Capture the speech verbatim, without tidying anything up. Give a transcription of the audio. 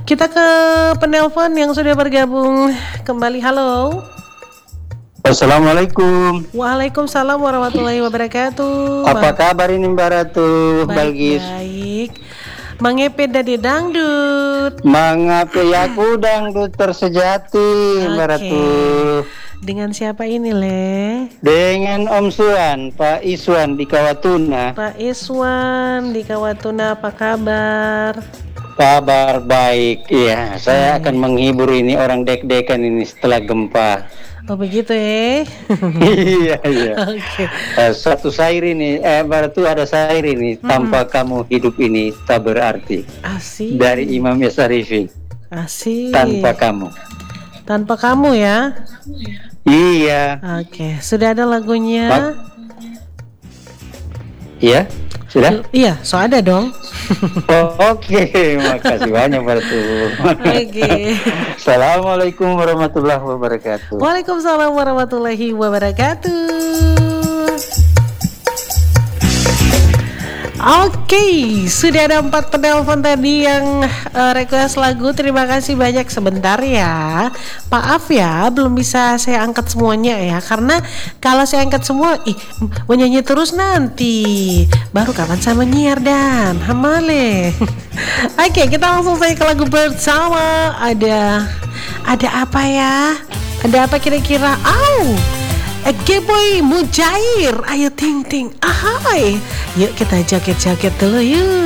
Kita ke penelpon yang sudah bergabung kembali. Halo. Assalamualaikum. Waalaikumsalam warahmatullahi wabarakatuh. Apa kabar ini Mbak Ratu? Baik, baik. Mengepe dari dangdut. Mengapi aku dangdut tersejati, Mbak Ratu. Dengan siapa ini, Le? Dengan Om Suan, Pak Iswan di Kawatuna. Pak Iswan di Kawatuna, apa kabar? Kabar baik, ya. Saya baik. akan menghibur ini orang dek-dekan ini setelah gempa. Oh begitu ya? Iya iya. Oke. Uh, satu syair ini, eh berarti ada syair ini, hmm. tanpa kamu hidup ini tak berarti. Asik. Dari Imam Yasarifi. Asik. Tanpa kamu. Tanpa kamu ya? Iya. Oke, sudah ada lagunya? Mak- Iya, sudah? Iya, so ada dong. Oh, Oke, okay. Makasih banyak Pak Ratu. Oke. Okay. Assalamualaikum warahmatullahi wabarakatuh. Waalaikumsalam warahmatullahi wabarakatuh. Oke, okay, sudah ada empat penelpon tadi yang uh, request lagu. Terima kasih banyak. Sebentar ya, maaf ya, belum bisa saya angkat semuanya ya. Karena kalau saya angkat semua, ih, mau nyanyi terus nanti. Baru kapan saya menyiar dan hamale. Oke, okay, kita langsung saja ke lagu bersama. Ada, ada apa ya? Ada apa kira-kira? Au! G-boy Mujair, ayo ting ting, ahai. Yuk kita jaket-jaket dulu yuk.